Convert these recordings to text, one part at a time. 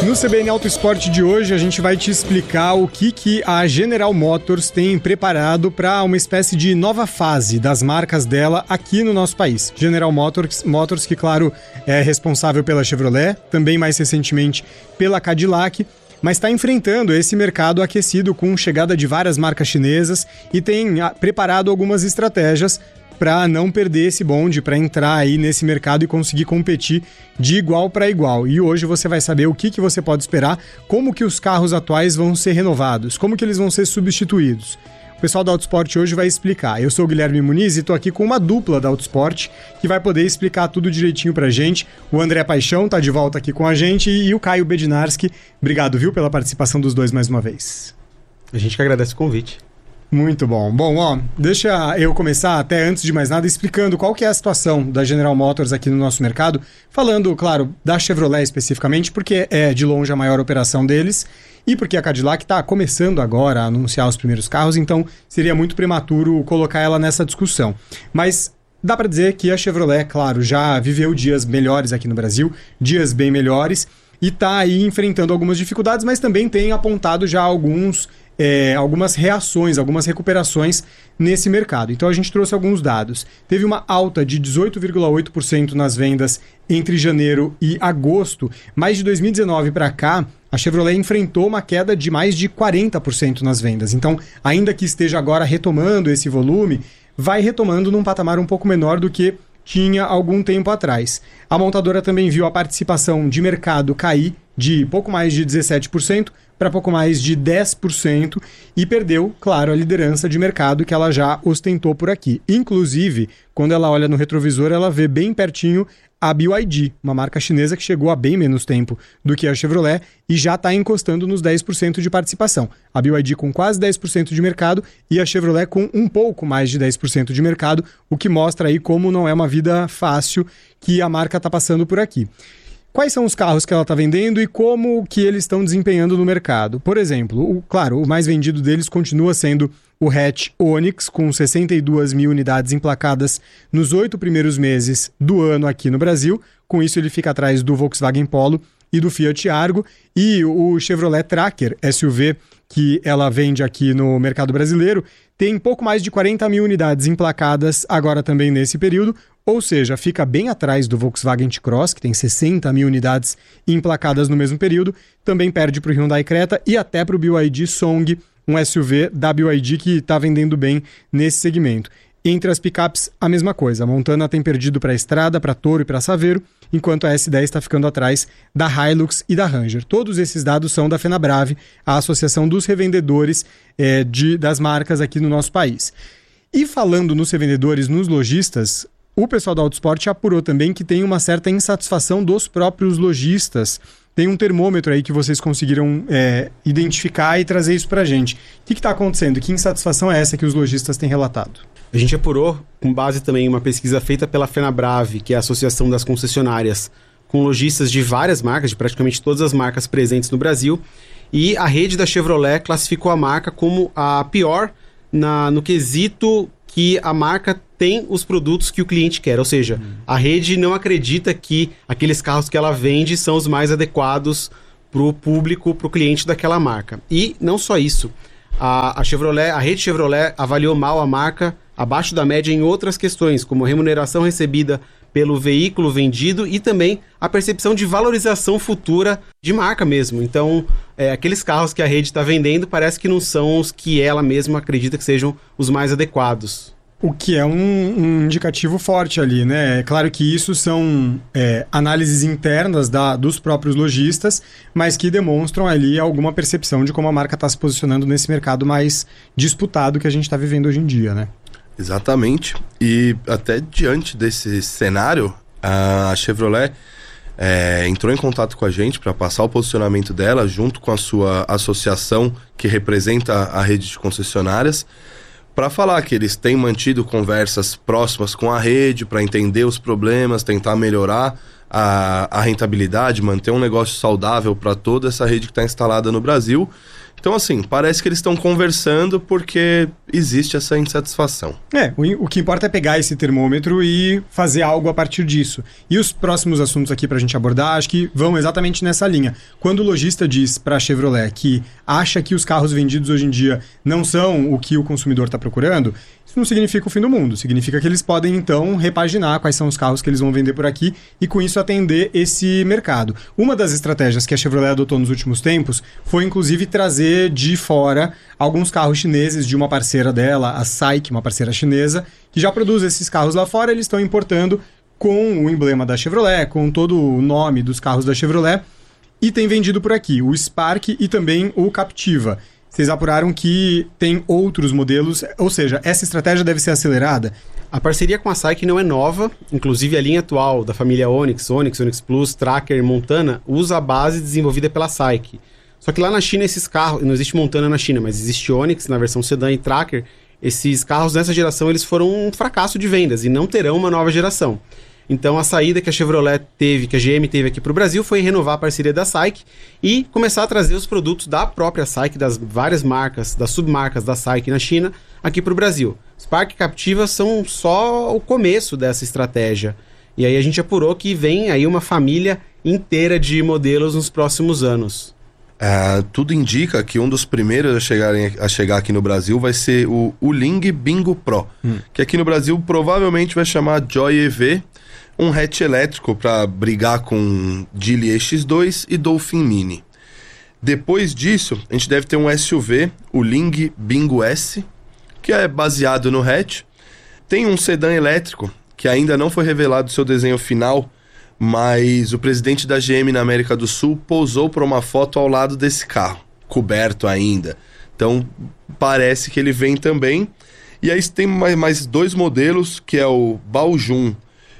No CBN Auto Esporte de hoje, a gente vai te explicar o que a General Motors tem preparado para uma espécie de nova fase das marcas dela aqui no nosso país. General Motors que, claro, é responsável pela Chevrolet, também mais recentemente pela Cadillac, mas está enfrentando esse mercado aquecido com chegada de várias marcas chinesas e tem preparado algumas estratégias para não perder esse bonde, para entrar aí nesse mercado e conseguir competir de igual para igual. E hoje você vai saber o que você pode esperar, como que os carros atuais vão ser renovados, como que eles vão ser substituídos. O pessoal da Autosport hoje vai explicar. Eu sou o Guilherme Muniz e estou aqui com uma dupla da Autosport que vai poder explicar tudo direitinho pra gente. O André Paixão está de volta aqui com a gente e o Caio Bednarski. Obrigado, viu, pela participação dos dois mais uma vez. A gente que agradece o convite. Muito bom. Bom, deixa eu começar até antes de mais nada explicando qual que é a situação da General Motors aqui no nosso mercado, falando, claro, da Chevrolet especificamente, porque é de longe a maior operação deles e porque a Cadillac está começando agora a anunciar os primeiros carros, então seria muito prematuro colocar ela nessa discussão. Mas dá para dizer que a Chevrolet, claro, já viveu dias melhores aqui no Brasil, dias bem melhores, e está aí enfrentando algumas dificuldades, mas também tem apontado já algumas reações, algumas recuperações nesse mercado. Então a gente trouxe alguns dados. Teve uma alta de 18,8% nas vendas entre janeiro e agosto, mas de 2019 para cá, a Chevrolet enfrentou uma queda de mais de 40% nas vendas. Então, ainda que esteja agora retomando esse volume, vai retomando num patamar um pouco menor do que tinha algum tempo atrás. A montadora também viu a participação de mercado cair de pouco mais de 17% para pouco mais de 10% e perdeu, claro, a liderança de mercado que ela já ostentou por aqui. Inclusive, quando ela olha no retrovisor, ela vê bem pertinho a BYD, uma marca chinesa que chegou há bem menos tempo do que a Chevrolet e já está encostando nos 10% de participação. A BYD com quase 10% de mercado e a Chevrolet com um pouco mais de 10% de mercado, o que mostra aí como não é uma vida fácil que a marca está passando por aqui. Quais são os carros que ela está vendendo e como que eles estão desempenhando no mercado? Por exemplo, o mais vendido deles continua sendo o hatch Onix, com 62 mil unidades emplacadas nos 8 primeiros meses do ano aqui no Brasil. Com isso, ele fica atrás do Volkswagen Polo e do Fiat Argo. E o Chevrolet Tracker SUV, que ela vende aqui no mercado brasileiro, tem pouco mais de 40 mil unidades emplacadas agora também nesse período, ou seja, fica bem atrás do Volkswagen T-Cross, que tem 60 mil unidades emplacadas no mesmo período, também perde para o Hyundai Creta e até para o BYD Song, um SUV da BYD que está vendendo bem nesse segmento. Entre as picapes, a mesma coisa. A Montana tem perdido para a Estrada, para Toro e para Saveiro, enquanto a S10 está ficando atrás da Hilux e da Ranger. Todos esses dados são da FenaBrave, a Associação dos Revendedores das marcas aqui no nosso país. E falando nos revendedores, nos lojistas, o pessoal da Autosport apurou também que tem uma certa insatisfação dos próprios lojistas. Tem um termômetro aí que vocês conseguiram identificar e trazer isso pra gente. O que está acontecendo? Que insatisfação é essa que os lojistas têm relatado? A gente apurou, com base também em uma pesquisa feita pela FenaBrave, que é a Associação das Concessionárias, com lojistas de várias marcas, de praticamente todas as marcas presentes no Brasil, e a rede da Chevrolet classificou a marca como a pior no quesito que a marca tem os produtos que o cliente quer, ou seja, a rede não acredita que aqueles carros que ela vende são os mais adequados para o público, para o cliente daquela marca. E não só isso, a rede Chevrolet avaliou mal a marca abaixo da média em outras questões, como a remuneração recebida pelo veículo vendido e também a percepção de valorização futura de marca mesmo. Então, aqueles carros que a rede está vendendo parece que não são os que ela mesma acredita que sejam os mais adequados. O que é um indicativo forte ali, né? É claro que isso são análises internas dos próprios lojistas, mas que demonstram ali alguma percepção de como a marca está se posicionando nesse mercado mais disputado que a gente está vivendo hoje em dia, né? Exatamente. E até diante desse cenário, a Chevrolet entrou em contato com a gente para passar o posicionamento dela junto com a sua associação que representa a rede de concessionárias, para falar que eles têm mantido conversas próximas com a rede para entender os problemas, tentar melhorar a rentabilidade, manter um negócio saudável para toda essa rede que está instalada no Brasil. Então, assim, parece que eles estão conversando porque existe essa insatisfação. O que importa é pegar esse termômetro e fazer algo a partir disso. E os próximos assuntos aqui pra gente abordar, acho que vão exatamente nessa linha. Quando o lojista diz pra Chevrolet que acha que os carros vendidos hoje em dia não são o que o consumidor está procurando, isso não significa o fim do mundo. Significa que eles podem, então, repaginar quais são os carros que eles vão vender por aqui e, com isso, atender esse mercado. Uma das estratégias que a Chevrolet adotou nos últimos tempos foi, inclusive, trazer de fora alguns carros chineses de uma parceira dela, a SAIC, uma parceira chinesa, que já produz esses carros lá fora. Eles estão importando com o emblema da Chevrolet, com todo o nome dos carros da Chevrolet, e tem vendido por aqui o Spark e também o Captiva. Vocês apuraram que tem outros modelos, ou seja, essa estratégia deve ser acelerada? A parceria com a SAIC não é nova, inclusive a linha atual da família Onix Plus, Tracker, Montana, usa a base desenvolvida pela SAIC. Só que lá na China esses carros, não existe Montana na China, mas existe Onix na versão sedã e Tracker. Esses carros nessa geração eles foram um fracasso de vendas e não terão uma nova geração. Então a saída que a Chevrolet teve, que a GM teve aqui para o Brasil, foi renovar a parceria da SAIC e começar a trazer os produtos da própria SAIC, das várias marcas, das submarcas da SAIC na China, aqui para o Brasil. Spark e Captiva são só o começo dessa estratégia. E aí a gente apurou que vem aí uma família inteira de modelos nos próximos anos. Tudo indica que um dos primeiros a chegar aqui no Brasil vai ser o Ling Bingo Pro, que aqui no Brasil provavelmente vai chamar Joy EV, um hatch elétrico para brigar com Geely X2 e Dolphin Mini. Depois disso, a gente deve ter um SUV, o Ling Bingo S, que é baseado no hatch. Tem um sedã elétrico, que ainda não foi revelado seu desenho final, mas o presidente da GM na América do Sul posou para uma foto ao lado desse carro, coberto ainda. Então, parece que ele vem também. E aí tem mais dois modelos, que é o Baojun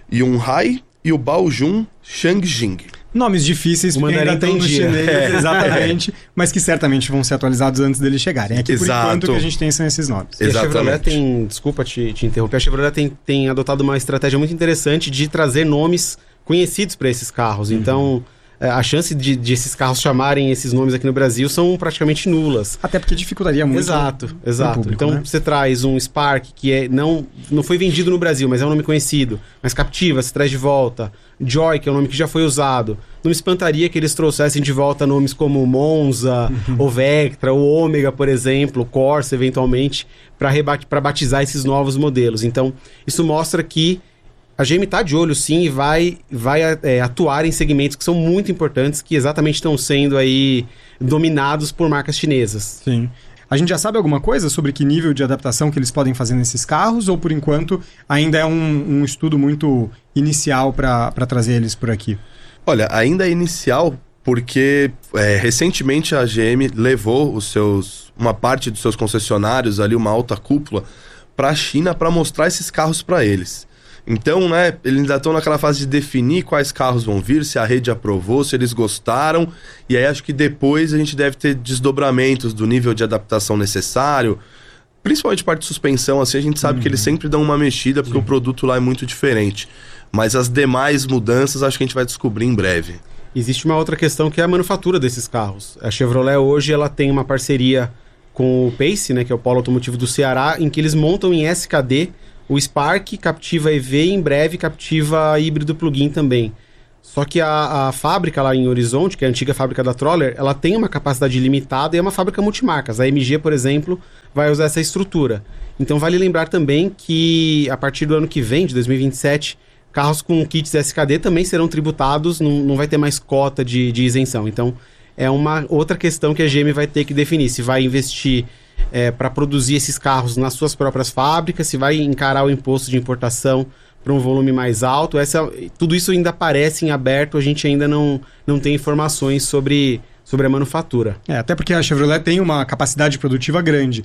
Yunhai e o Baojun Changjing. Nomes difíceis, porque ainda estão no chinês, exatamente, mas que certamente vão ser atualizados antes deles chegarem. Aqui, por enquanto, o que a gente tem são esses nomes. E a Chevrolet tem, desculpa te interromper, a Chevrolet tem adotado uma estratégia muito interessante de trazer nomes conhecidos para esses carros. Então, a chance de esses carros chamarem esses nomes aqui no Brasil são praticamente nulas. Até porque dificultaria muito. Exato. Público, então, né? Você traz um Spark que não foi vendido no Brasil, mas é um nome conhecido. Mas Captiva, você traz de volta. Joy, que é um nome que já foi usado. Não me espantaria que eles trouxessem de volta nomes como Monza, o Vectra, o Ômega, por exemplo, o Corsa, eventualmente, para batizar esses novos modelos. Então, isso mostra que a GM está de olho, sim, e vai atuar em segmentos que são muito importantes, que exatamente estão sendo aí dominados por marcas chinesas. Sim. A gente já sabe alguma coisa sobre que nível de adaptação que eles podem fazer nesses carros, ou por enquanto ainda é um estudo muito inicial para trazer eles por aqui? Olha, ainda é inicial porque recentemente a GM levou uma parte dos seus concessionários, ali uma alta cúpula, para a China para mostrar esses carros para eles. Então, né, eles ainda estão naquela fase de definir quais carros vão vir, se a rede aprovou, se eles gostaram. E aí acho que depois a gente deve ter desdobramentos do nível de adaptação necessário. Principalmente parte de suspensão, assim, a gente sabe que eles sempre dão uma mexida, porque o produto lá é muito diferente. Mas as demais mudanças acho que a gente vai descobrir em breve. Existe uma outra questão que é a manufatura desses carros. A Chevrolet hoje ela tem uma parceria com o Pace, né, que é o polo automotivo do Ceará, em que eles montam em SKD o Spark, Captiva EV e em breve Captiva híbrido plug-in também. Só que a fábrica lá em Horizonte, que é a antiga fábrica da Troller, ela tem uma capacidade limitada e é uma fábrica multimarcas. A MG, por exemplo, vai usar essa estrutura. Então vale lembrar também que a partir do ano que vem, de 2027, carros com kits SKD também serão tributados, não vai ter mais cota de isenção. Então é uma outra questão que a GM vai ter que definir, se vai investir para produzir esses carros nas suas próprias fábricas, se vai encarar o imposto de importação para um volume mais alto. Tudo isso ainda aparece em aberto, a gente ainda não tem informações sobre a manufatura. Até porque a Chevrolet tem uma capacidade produtiva grande.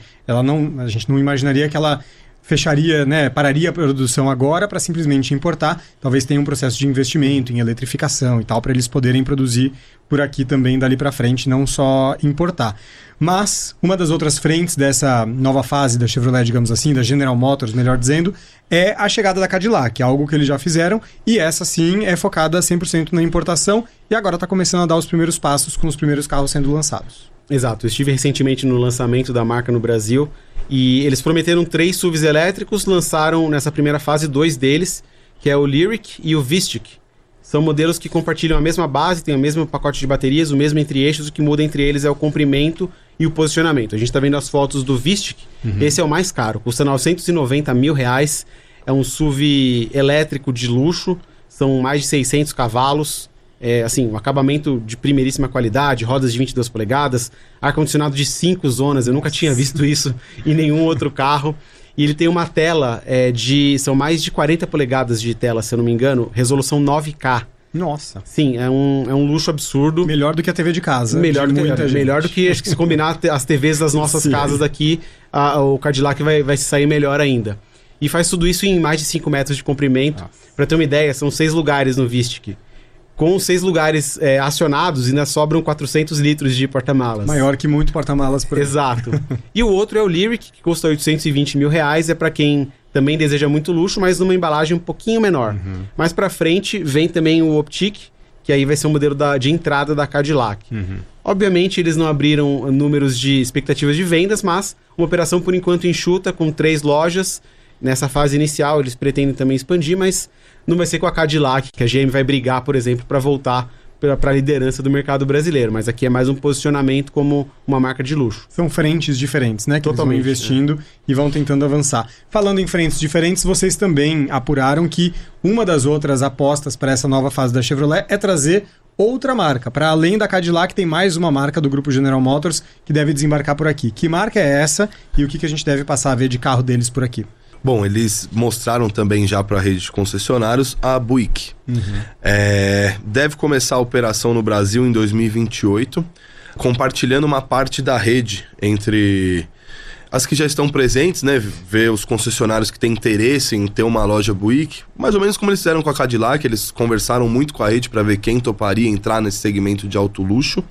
A gente não imaginaria que ela fecharia, né, pararia a produção agora para simplesmente importar. Talvez tenha um processo de investimento em eletrificação e tal, para eles poderem produzir por aqui também dali para frente, não só importar. Mas uma das outras frentes dessa nova fase da Chevrolet, digamos assim, da General Motors, melhor dizendo, é a chegada da Cadillac, algo que eles já fizeram, e essa sim é focada 100% na importação e agora está começando a dar os primeiros passos com os primeiros carros sendo lançados. Exato, eu estive recentemente no lançamento da marca no Brasil e eles prometeram 3 SUVs elétricos, lançaram nessa primeira fase 2 deles, que é o Lyriq e o Vistic. São modelos que compartilham a mesma base, têm o mesmo pacote de baterias, o mesmo entre-eixos, o que muda entre eles é o comprimento e o posicionamento. A gente está vendo as fotos do Vistic, esse é o mais caro, custa R$990 mil, é um SUV elétrico de luxo, são mais de 600 cavalos, um acabamento de primeiríssima qualidade, rodas de 22 polegadas, ar-condicionado de 5 zonas, eu nunca tinha visto isso em nenhum outro carro. E ele tem uma tela são mais de 40 polegadas de tela, se eu não me engano, resolução 9K. Nossa. Sim, é um luxo absurdo. Melhor do que a TV de casa. Melhor do que acho que se combinar as TVs das nossas casas daqui, o Cadillac vai sair melhor ainda. E faz tudo isso em mais de 5 metros de comprimento. Para ter uma ideia, são 6 lugares no Vistic. Com 6 lugares acionados, ainda sobram 400 litros de porta-malas. Maior que muito porta-malas por aí. Exato. E o outro é o Lyriq, que custa R$820 mil, é para quem também deseja muito luxo, mas numa embalagem um pouquinho menor. Mais para frente vem também o Optiq, que aí vai ser o modelo de entrada da Cadillac. Obviamente eles não abriram números de expectativas de vendas, mas uma operação por enquanto enxuta, com 3 lojas. Nessa fase inicial eles pretendem também expandir, mas não vai ser com a Cadillac, que a GM vai brigar, por exemplo, para voltar para a liderança do mercado brasileiro. Mas aqui é mais um posicionamento como uma marca de luxo. São frentes diferentes, né? Que totalmente, eles vão investindo e vão tentando avançar. Falando em frentes diferentes, vocês também apuraram que uma das outras apostas para essa nova fase da Chevrolet é trazer outra marca. Para além da Cadillac, tem mais uma marca do grupo General Motors que deve desembarcar por aqui. Que marca é essa e o que a gente deve passar a ver de carro deles por aqui? Bom, eles mostraram também já para a rede de concessionários a Buick. Deve começar a operação no Brasil em 2028, compartilhando uma parte da rede entre as que já estão presentes, né? Ver os concessionários que têm interesse em ter uma loja Buick, mais ou menos como eles fizeram com a Cadillac. Eles conversaram muito com a rede para ver quem toparia entrar nesse segmento de alto luxo.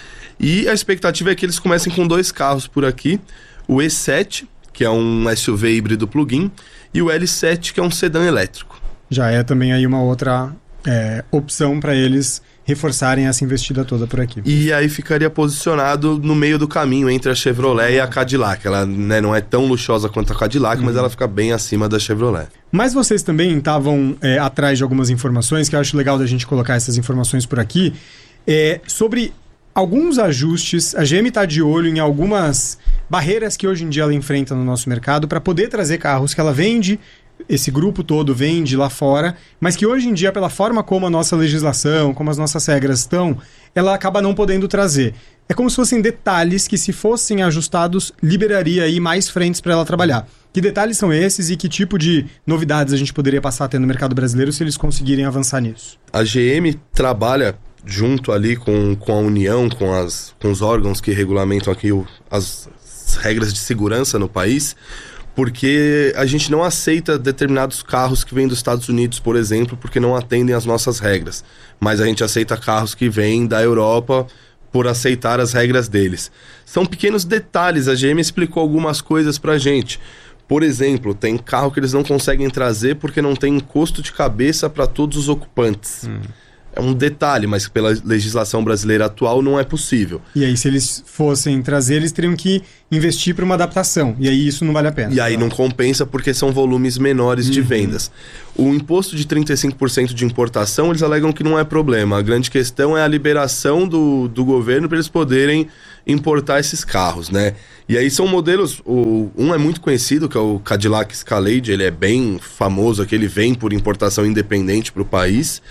E a expectativa é que eles comecem com 2 carros por aqui, o E7, que é um SUV híbrido plug-in, e o L7, que é um sedã elétrico. Já é também aí uma outra opção para eles reforçarem essa investida toda por aqui. E aí ficaria posicionado no meio do caminho entre a Chevrolet e a Cadillac. Ela, né, não é tão luxuosa quanto a Cadillac, mas ela fica bem acima da Chevrolet. Mas vocês também estavam atrás de algumas informações, que eu acho legal da gente colocar essas informações por aqui, sobre alguns ajustes. A GM está de olho em algumas barreiras que hoje em dia ela enfrenta no nosso mercado para poder trazer carros que ela vende, esse grupo todo vende lá fora, mas que hoje em dia, pela forma como a nossa legislação, como as nossas regras estão, ela acaba não podendo trazer. É como se fossem detalhes que, se fossem ajustados, liberaria aí mais frentes para ela trabalhar. Que detalhes são esses e que tipo de novidades a gente poderia passar a ter no mercado brasileiro se eles conseguirem avançar nisso? A GM trabalha junto ali com a União, com os órgãos que regulamentam aqui as regras de segurança no país, porque a gente não aceita determinados carros que vêm dos Estados Unidos, por exemplo, porque não atendem às nossas regras. Mas a gente aceita carros que vêm da Europa por aceitar as regras deles. São pequenos detalhes, a GM explicou algumas coisas pra gente. Por exemplo, tem carro que eles não conseguem trazer porque não tem encosto de cabeça para todos os ocupantes. É um detalhe, mas pela legislação brasileira atual não é possível. E aí, se eles fossem trazer, eles teriam que investir para uma adaptação. E aí isso não vale a pena. E aí não compensa porque são volumes menores de vendas. O imposto de 35% de importação, eles alegam que não é problema. A grande questão é a liberação do governo para eles poderem importar esses carros, né? E aí são modelos... Um é muito conhecido, que é o Cadillac Escalade. Ele é bem famoso, que ele vem por importação independente para o país.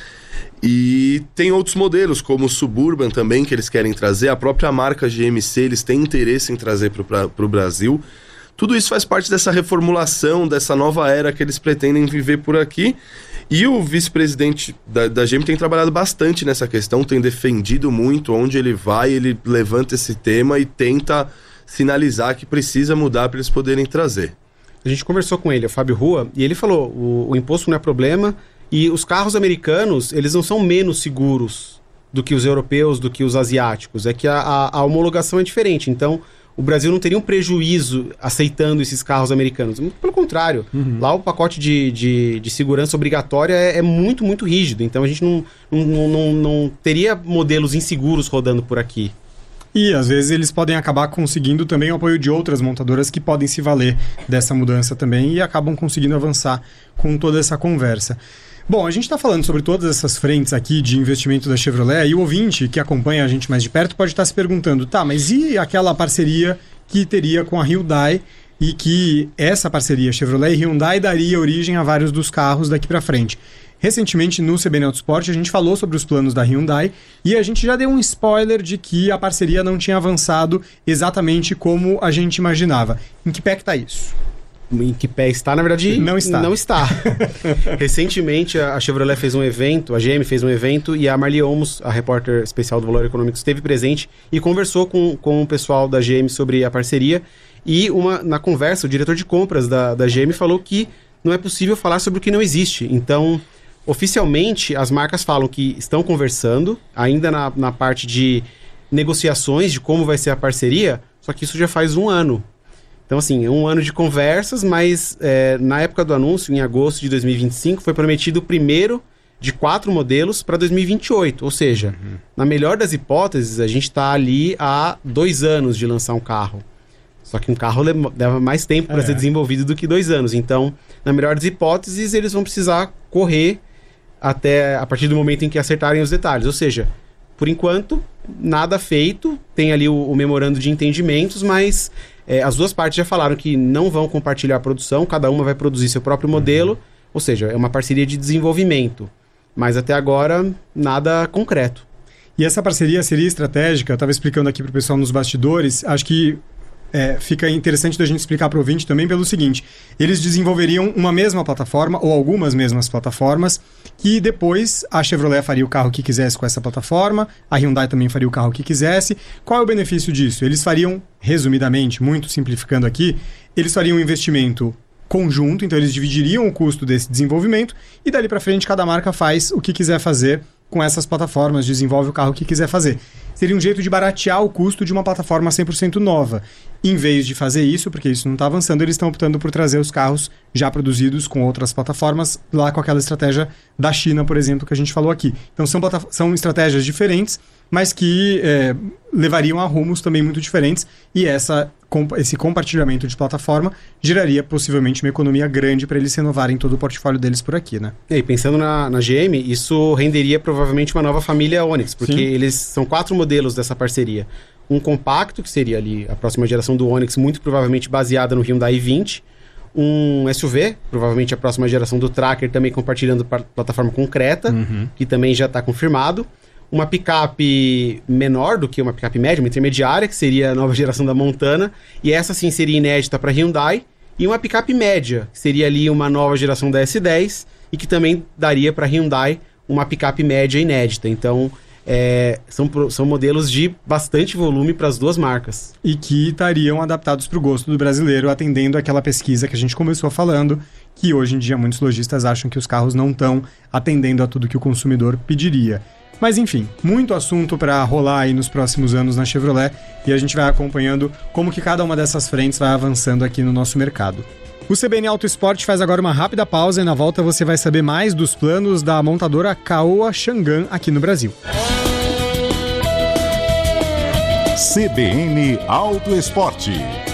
E tem outros modelos, como o Suburban também, que eles querem trazer. A própria marca GMC, eles têm interesse em trazer para o Brasil. Tudo isso faz parte dessa reformulação, dessa nova era que eles pretendem viver por aqui. E o vice-presidente da GM tem trabalhado bastante nessa questão, tem defendido muito. Onde ele vai, ele levanta esse tema e tenta sinalizar que precisa mudar para eles poderem trazer. A gente conversou com ele, o Fábio Rua, e ele falou, o imposto não é problema. E os carros americanos, eles não são menos seguros do que os europeus, do que os asiáticos. É que a homologação é diferente. Então, o Brasil não teria um prejuízo aceitando esses carros americanos. Muito pelo contrário. Lá o pacote de segurança obrigatória é muito, muito rígido. Então, a gente não teria modelos inseguros rodando por aqui. E, às vezes, eles podem acabar conseguindo também o apoio de outras montadoras que podem se valer dessa mudança também e acabam conseguindo avançar com toda essa conversa. Bom, a gente está falando sobre todas essas frentes aqui de investimento da Chevrolet e o ouvinte que acompanha a gente mais de perto pode estar se perguntando, tá, mas e aquela parceria que teria com a Hyundai e que essa parceria Chevrolet e Hyundai daria origem a vários dos carros daqui para frente? Recentemente, no CBN Autosport, a gente falou sobre os planos da Hyundai e a gente já deu um spoiler de que a parceria não tinha avançado exatamente como a gente imaginava. Em que pé que está isso? Em que pé está? Na verdade, não está. Recentemente, a Chevrolet fez um evento, a GM fez um evento e a Marli Olmos, a repórter especial do Valor Econômico, esteve presente e conversou com o pessoal da GM sobre a parceria. E na conversa, o diretor de compras da GM falou que não é possível falar sobre o que não existe. Então, oficialmente, as marcas falam que estão conversando, ainda na parte de negociações de como vai ser a parceria, só que isso já faz um ano. Então, assim, um ano de conversas, mas na época do anúncio, em agosto de 2025, foi prometido o primeiro de 4 modelos para 2028. Ou seja, na melhor das hipóteses, a gente está ali há 2 anos de lançar um carro. Só que um carro leva mais tempo para ser desenvolvido do que 2 anos. Então, na melhor das hipóteses, eles vão precisar correr até a partir do momento em que acertarem os detalhes. Ou seja, por enquanto, nada feito. Tem ali o memorando de entendimentos, mas as duas partes já falaram que não vão compartilhar a produção, cada uma vai produzir seu próprio modelo, ou seja, é uma parceria de desenvolvimento. Mas até agora, nada concreto. E essa parceria seria estratégica? Eu estava explicando aqui para o pessoal nos bastidores, acho que fica interessante da gente explicar para o ouvinte também pelo seguinte: eles desenvolveriam uma mesma plataforma ou algumas mesmas plataformas que depois a Chevrolet faria o carro que quisesse com essa plataforma, a Hyundai também faria o carro que quisesse. Qual é o benefício disso? Eles fariam, resumidamente, muito simplificando aqui, eles fariam um investimento conjunto, então eles dividiriam o custo desse desenvolvimento e dali para frente cada marca faz o que quiser fazer com essas plataformas, desenvolve o carro que quiser fazer. Seria um jeito de baratear o custo de uma plataforma 100% nova. Em vez de fazer isso, porque isso não está avançando, eles estão optando por trazer os carros já produzidos com outras plataformas, lá com aquela estratégia da China, por exemplo, que a gente falou aqui. Então são estratégias diferentes, mas que levariam a rumos também muito diferentes, e esse compartilhamento de plataforma geraria possivelmente uma economia grande para eles renovarem todo o portfólio deles por aqui, né? E pensando na GM, isso renderia provavelmente uma nova família Onix, porque eles são 4 modelos dessa parceria. Um compacto, que seria ali a próxima geração do Onix, muito provavelmente baseada no Hyundai i20. Um SUV, provavelmente a próxima geração do Tracker, também compartilhando plataforma com Creta, que também já está confirmado. Uma picape menor do que uma picape média, uma intermediária, que seria a nova geração da Montana, e essa sim seria inédita para Hyundai. E uma picape média, que seria ali uma nova geração da S10, e que também daria para Hyundai uma picape média inédita. Então, são modelos de bastante volume para as duas marcas. E que estariam adaptados para o gosto do brasileiro, atendendo àquela pesquisa que a gente começou falando, que hoje em dia muitos lojistas acham que os carros não estão atendendo a tudo que o consumidor pediria. Mas enfim, muito assunto para rolar aí nos próximos anos na Chevrolet, e a gente vai acompanhando como que cada uma dessas frentes vai avançando aqui no nosso mercado. O CBN Autosport faz agora uma rápida pausa e na volta você vai saber mais dos planos da montadora Caoa Chang'an aqui no Brasil. CBN Autosport.